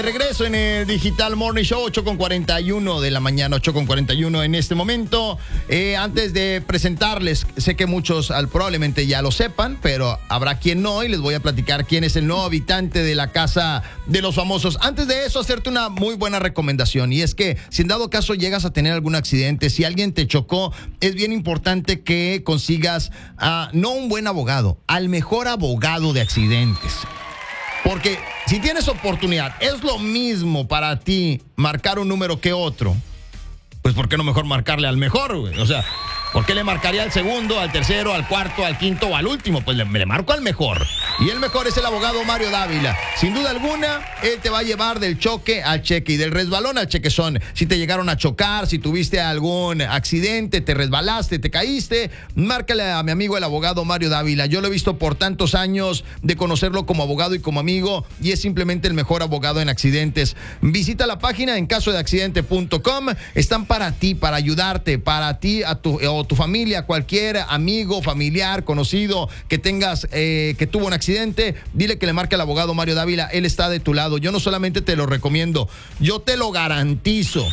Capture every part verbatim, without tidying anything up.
Regreso en el Digital Morning Show, ocho con cuarenta y uno de la mañana, ocho con cuarenta y uno en este momento. Eh, antes de presentarles, sé que muchos al, probablemente ya lo sepan, pero habrá quien no, y les voy a platicar quién es el nuevo habitante de la Casa de los Famosos. Antes de eso, hacerte una muy buena recomendación, y es que si en dado caso llegas a tener algún accidente, si alguien te chocó, es bien importante que consigas uh, no un buen abogado, al mejor abogado de accidentes. Porque si tienes oportunidad, es lo mismo para ti marcar un número que otro. Pues ¿por qué no mejor marcarle al mejor, güey? O sea, ¿por qué le marcaría al segundo, al tercero, al cuarto, al quinto o al último? Pues le, le marco al mejor. Y el mejor es el abogado Mario Dávila. Sin duda alguna, él te va a llevar del choque al cheque y del resbalón al chequezón. Si te llegaron a chocar, si tuviste algún accidente, te resbalaste, te caíste, márcale a mi amigo el abogado Mario Dávila. Yo lo he visto por tantos años de conocerlo como abogado y como amigo, y es simplemente el mejor abogado en accidentes. Visita la página en caso de accidente punto com. Están para ti, para ayudarte, para ti a tu, o tu familia, cualquier amigo, familiar, conocido que tengas, eh, que tuvo un accidente. Dile que le marque al abogado Mario Dávila. Él está de tu lado. Yo no solamente te lo recomiendo, yo te lo garantizo.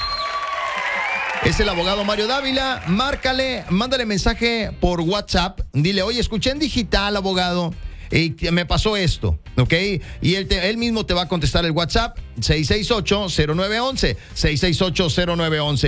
Es el abogado Mario Dávila. Márcale, mándale mensaje por WhatsApp. Dile, oye, escuché en digital, abogado, y me pasó esto, ¿ok? Y él, te, él mismo te va a contestar el WhatsApp seis seis ocho, cero nueve uno uno, seis seis ocho, cero nueve uno uno.